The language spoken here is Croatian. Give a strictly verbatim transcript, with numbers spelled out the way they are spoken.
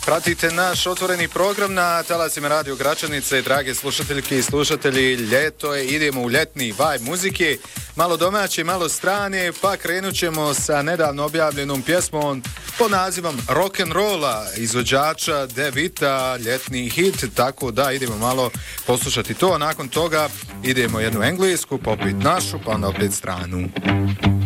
Pratite naš otvoreni program na talasima Radio Gračanice, drage slušateljke i slušatelji. Ljeto je, idemo u ljetni vibe muzike, malo domaće, malo strane, pa krenut ćemo sa nedavno objavljenom pjesmom pod nazivom Rock'n'Rolla izvođača Devita, ljetni hit, tako da idemo malo poslušati to, a nakon toga idemo jednu englesku, popit našu, pa onda opet stranu.